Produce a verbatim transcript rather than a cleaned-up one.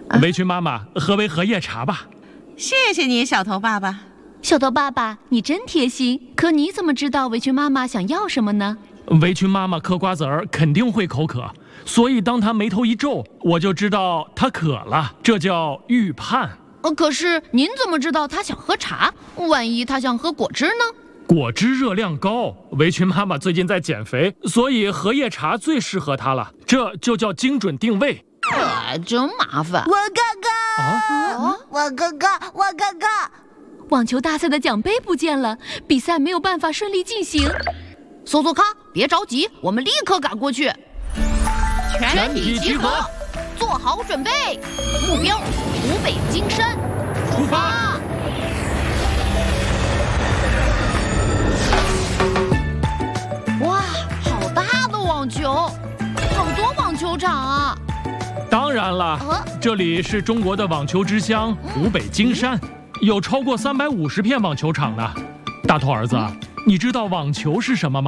围裙妈妈，喝杯荷叶茶吧。 谢谢你，小头爸爸。 小头爸爸，你真贴心。可你怎么知道围裙妈妈想要什么呢？ 围裙妈妈嗑瓜子儿肯定会口渴，所以当她眉头一皱，我就知道她渴了，这叫预判。 呃，可是您怎么知道她想喝茶？万一她想喝果汁呢？ 果汁热量高，围裙妈妈最近在减肥，所以荷叶茶最适合她了。这就叫精准定位。 哎，真麻烦。 我哥哥， 啊， 我哥哥，我哥哥。 网球大赛的奖杯不见了，比赛没有办法顺利进行。 搜索卡，别着急，我们立刻赶过去。 全体集合， 做好准备，目标湖北金山， 出发。 哇，好大的网球，好多网球场啊！ 当然了， 啊这里是中国的网球之乡湖北金山，有超过三百五十片网球场呢。大头儿子，你知道网球是什么吗？